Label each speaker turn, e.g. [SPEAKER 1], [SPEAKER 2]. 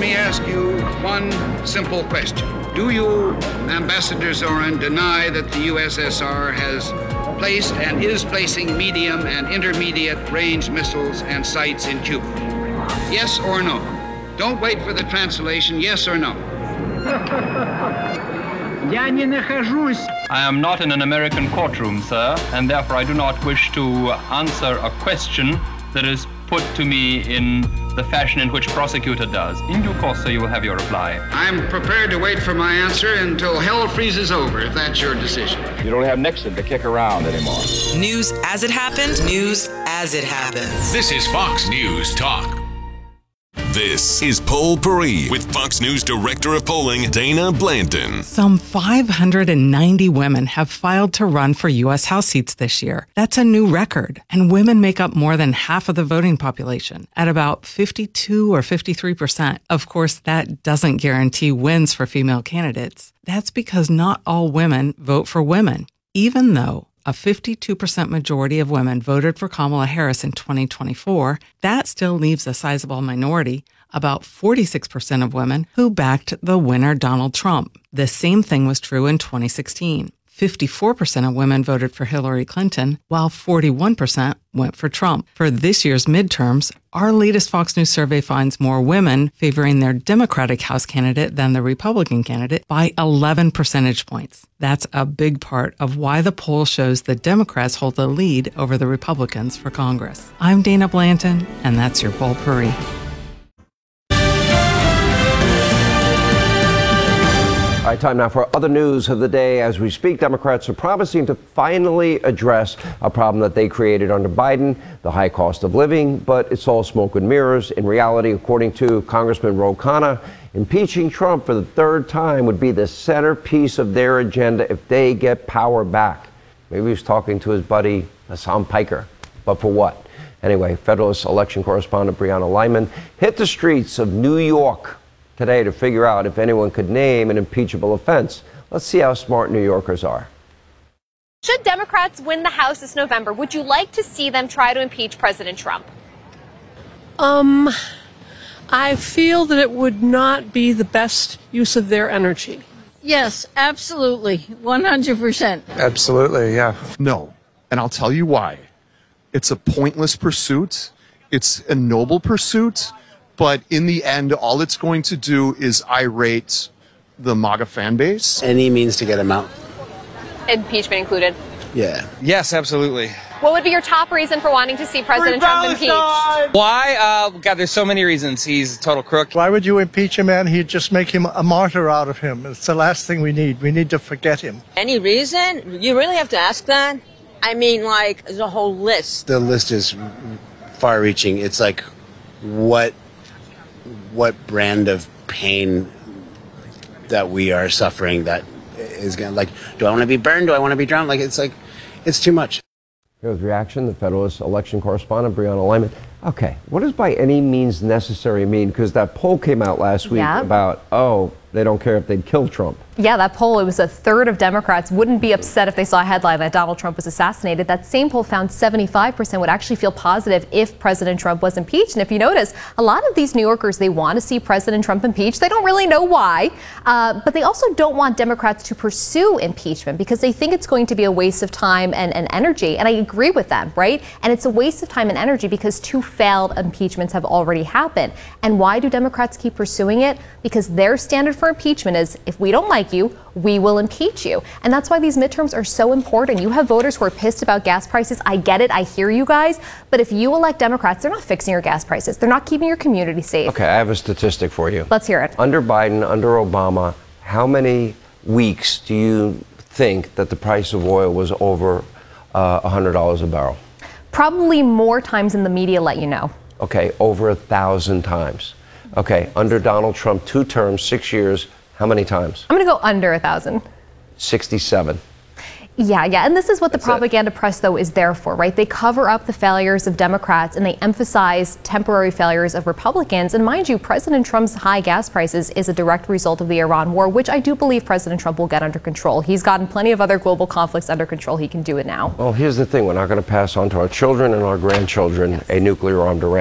[SPEAKER 1] me ask you one simple question. Do you, Ambassador Zorin, deny that the USSR has placed and is placing medium and intermediate range missiles and sites in Cuba? Yes or no? Don't wait for the translation. Yes or no?
[SPEAKER 2] I am not in an American courtroom, sir, and therefore I do not wish to answer a question that is put to me in the fashion in which prosecutor does. In due course, sir, you will have your reply.
[SPEAKER 1] I'm prepared to wait for my answer until hell freezes over, if that's your decision.
[SPEAKER 3] You don't have Nixon to kick around anymore.
[SPEAKER 4] News as it happened, news as it happens.
[SPEAKER 5] This is Fox News Talk.
[SPEAKER 6] This is Poll Paris with Fox News Director of Polling, Dana Blanton.
[SPEAKER 7] Some 590 women have filed to run for U.S. House seats this year. That's a new record. And women make up more than half of the voting population, at about 52 or 53%. Of course, that doesn't guarantee wins for female candidates. That's because not all women vote for women, even though a 52% majority of women voted for Kamala Harris in 2024, that still leaves a sizable minority, about 46% of women, who backed the winner Donald Trump. The same thing was true in 2016. 54% of women voted for Hillary Clinton, while 41% went for Trump. For this year's midterms, our latest Fox News survey finds more women favoring their Democratic House candidate than the Republican candidate by 11 percentage points. That's a big part of why the poll shows the Democrats hold the lead over the Republicans for Congress. I'm Dana Blanton, and that's your Poll Paris.
[SPEAKER 8] All right, time now for other news of the day. As we speak, Democrats are promising to finally address a problem that they created under Biden, the high cost of living, but it's all smoke and mirrors. In reality, according to Congressman Ro Khanna, impeaching Trump for the third time would be the centerpiece of their agenda if they get power back. Maybe he was talking to his buddy Hassan Piker, but for what? Anyway, Federalist election correspondent Brianna Lyman hit the streets of New York today to figure out if anyone could name an impeachable offense. Let's see how smart New Yorkers are.
[SPEAKER 9] Should Democrats win the House this November, would you like to see them try to impeach President Trump?
[SPEAKER 10] I feel that it would not be the best use of their energy.
[SPEAKER 11] Yes, absolutely. 100%.
[SPEAKER 12] Absolutely, yeah. No, and I'll tell you why. It's a pointless pursuit. It's a noble pursuit. But in the end, all it's going to do is irate the MAGA fan base.
[SPEAKER 13] Any means to get him out.
[SPEAKER 9] Impeachment included?
[SPEAKER 13] Yeah.
[SPEAKER 12] Yes, absolutely.
[SPEAKER 9] What would be your top reason for wanting to see President Trump impeached?
[SPEAKER 14] Why? God, there's so many reasons. He's a total crook.
[SPEAKER 15] Why would you impeach a man? He'd just make him a martyr out of him. It's the last thing we need. We need to forget him.
[SPEAKER 11] Any reason? You really have to ask that? I mean, like, there's a whole list.
[SPEAKER 13] The list is far-reaching. It's like, what brand of pain that we are suffering that is going to, like, do I want to be burned? Do I want to be drowned? It's too much.
[SPEAKER 8] Here's reaction, the Federalist election correspondent Brianna Lyman. Okay, what does by any means necessary mean? Because that poll came out last week about, they don't care if they'd kill Trump.
[SPEAKER 16] Yeah, that poll, it was a third of Democrats wouldn't be upset if they saw a headline that Donald Trump was assassinated. That same poll found 75% would actually feel positive if President Trump was impeached. And if you notice, a lot of these New Yorkers, they want to see President Trump impeached. They don't really know why, but they also don't want Democrats to pursue impeachment because they think it's going to be a waste of time and energy. And I agree with them, right? And it's a waste of time and energy because two failed impeachments have already happened. And why do Democrats keep pursuing it? Because their standard for impeachment is, if we don't like you, we will impeach you. And that's why these midterms are so important. You have voters who are pissed about gas prices. I get it. I hear you guys. But if you elect Democrats, they're not fixing your gas prices. They're not keeping your community safe.
[SPEAKER 8] Okay, I have a statistic for you.
[SPEAKER 16] Let's hear it.
[SPEAKER 8] Under Biden, under Obama, how many weeks do you think that the price of oil was over $100 a barrel?
[SPEAKER 16] Probably more times than the media let you know.
[SPEAKER 8] Okay, over 1,000 times. Okay, under Donald Trump, 2 terms, 6 years, how many times?
[SPEAKER 16] I'm going to go under 1,000.
[SPEAKER 8] 67.
[SPEAKER 16] Yeah. And this is what the propaganda press, though, is there for, right? They cover up the failures of Democrats and they emphasize temporary failures of Republicans. And mind you, President Trump's high gas prices is a direct result of the Iran war, which I do believe President Trump will get under control. He's gotten plenty of other global conflicts under control. He can do it now.
[SPEAKER 8] Well, here's the thing. We're not going to pass on to our children and our grandchildren a nuclear armed Iran.